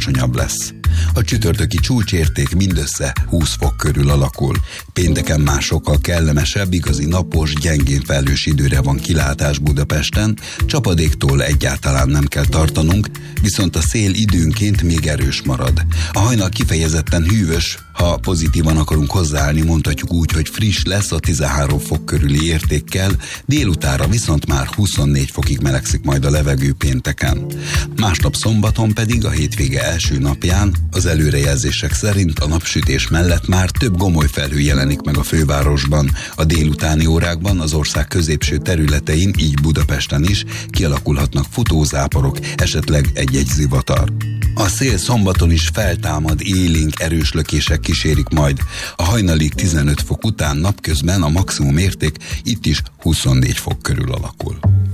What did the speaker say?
alacsonyabb lesz. A csütörtöki csúcsérték mindössze 20 fok körül alakul. Pénteken már sokkal kellemesebb, igazi napos, gyengén felhős időre van kilátás Budapesten, csapadéktól egyáltalán nem kell tartanunk, viszont a szél időnként még erős marad. A hajnal kifejezetten hűvös, ha pozitívan akarunk hozzáállni, mondhatjuk úgy, hogy friss lesz a 13 fok körüli értékkel, délutára viszont már 24 fokig melegszik majd a levegő pénteken. Másnap szombaton pedig, a hétvége első napján, az előrejelzések szerint a napsütés mellett már több gomolyfelhő jelenik meg a fővárosban. A délutáni órákban az ország középső területein, így Budapesten is kialakulhatnak futózáporok, esetleg egy-egy zivatar. A szél szombaton is feltámad, élénk erős lökések kísérik majd. A hajnalig 15 fok után napközben a maximum érték itt is 24 fok körül alakul.